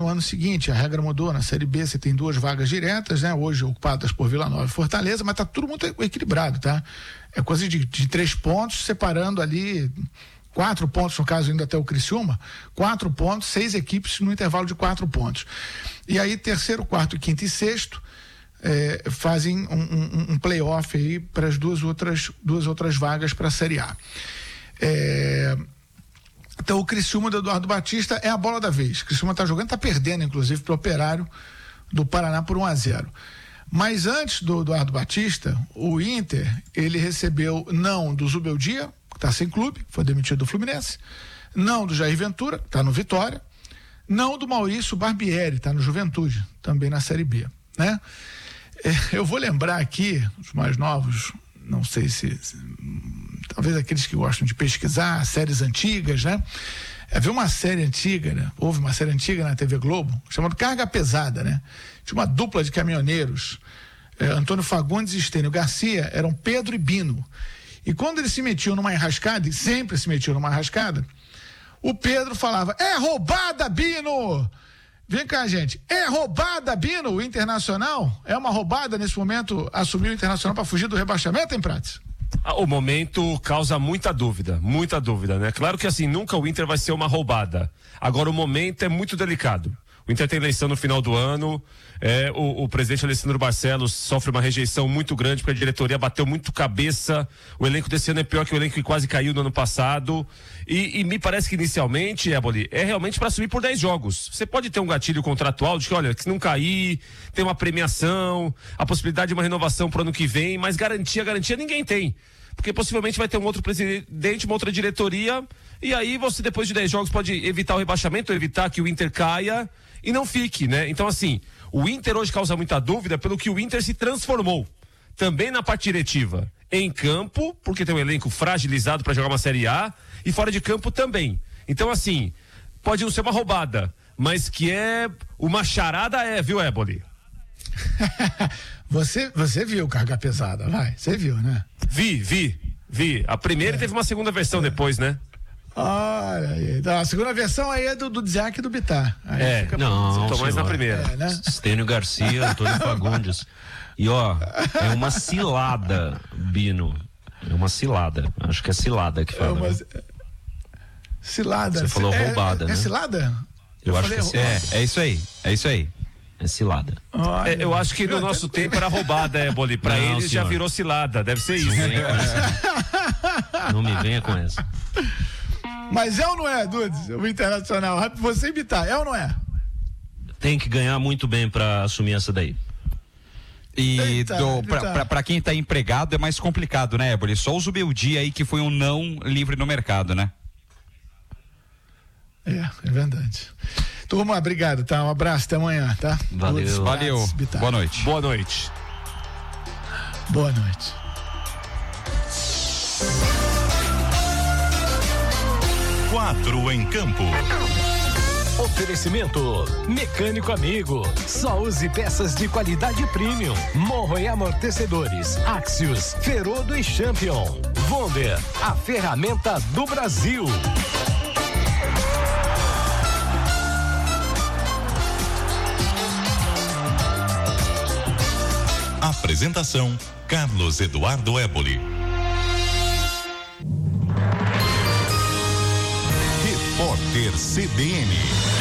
ano seguinte. A regra mudou, na Série B você tem 2 vagas diretas, né? Hoje ocupadas por Vila Nova e Fortaleza, mas tá tudo muito equilibrado, tá? É coisa de 3 pontos, separando ali 4 pontos, no caso indo até o Criciúma, 4 pontos, 6 equipes no intervalo de 4 pontos. E aí terceiro, quarto, quinto e sexto fazem um play-off aí para as duas outras vagas para a Série A. Então o Criciúma do Eduardo Batista é a bola da vez. O Criciúma está jogando, está perdendo inclusive para o Operário do Paraná por 1-0. Mas antes do Eduardo Batista, o Inter, ele recebeu não do Zubeldia, que está sem clube, foi demitido do Fluminense, não do Jair Ventura, que está no Vitória, não do Maurício Barbieri, está no Juventude, também na Série B, né? Eu vou lembrar aqui, os mais novos, não sei se talvez aqueles que gostam de pesquisar séries antigas, né? Havia uma série antiga, né? Houve uma série antiga na TV Globo, chamada Carga Pesada, né? Tinha uma dupla de caminhoneiros, Antônio Fagundes e Estênio Garcia, eram Pedro e Bino. E quando eles se metiam numa enrascada, e sempre se metiam numa enrascada, o Pedro falava: é roubada, Bino! Vem cá, gente, é roubada, Bino? O Internacional é uma roubada nesse momento, assumir o Internacional para fugir do rebaixamento, hein, Prates? O momento causa muita dúvida, né? Claro que assim, nunca o Inter vai ser uma roubada. Agora o momento é muito delicado. O Inter tem eleição no final do ano, o presidente Alessandro Barcelos sofre uma rejeição muito grande porque a diretoria bateu muito cabeça, o elenco desse ano é pior que o elenco que quase caiu no ano passado, e me parece que inicialmente, Éboli, é realmente para subir por 10 jogos. Você pode ter um gatilho contratual de que, olha, se não cair, tem uma premiação, a possibilidade de uma renovação para o ano que vem, mas garantia ninguém tem. Porque possivelmente vai ter um outro presidente, uma outra diretoria, e aí você depois de 10 jogos pode evitar o rebaixamento, evitar que o Inter caia e não fique, né? Então assim, o Inter hoje causa muita dúvida pelo que o Inter se transformou, também na parte diretiva, em campo, porque tem um elenco fragilizado para jogar uma Série A, e fora de campo também. Então assim, pode não ser uma roubada, mas que é uma charada viu, Éboli? Você viu Carga Pesada, vai, você viu, né? Vi. A primeira teve uma segunda versão depois, né? Olha aí, a segunda versão aí é do Dzak e do Bittar. Não, tô mais na primeira. Né? Estênio Garcia, Antônio Fagundes. E é uma cilada, Bino. É uma cilada. Acho que é cilada que fala. Cilada. Você falou roubada, né? É cilada? Eu acho que é isso aí. É cilada. Eu acho que no nosso tempo era roubada, Éboli. Pra eles já virou cilada. Deve ser isso. Não me venha com essa. Mas é ou não é, Dudes? O Internacional, você imitar, é ou não é? Tem que ganhar muito bem pra assumir essa daí. E pra quem tá empregado é mais complicado, né, Éboli? Só o Zubeldia aí que foi um não livre no mercado, né? É verdade. Turma, obrigado, tá? Um abraço, até amanhã, tá? Valeu. Boa noite. Boa noite. Boa noite. Quatro em campo. Oferecimento Mecânico Amigo. Só use peças de qualidade premium. Morro e amortecedores. Axios, Ferodo e Champion. Wonder, a ferramenta do Brasil. Apresentação: Carlos Eduardo Éboli. Repórter CBN.